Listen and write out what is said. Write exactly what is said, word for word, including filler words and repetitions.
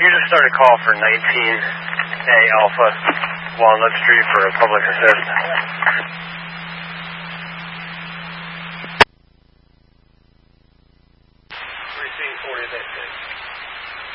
You just started a call for nineteen A Alpha, Walnut Street for a public assist. Receiving forty-eight.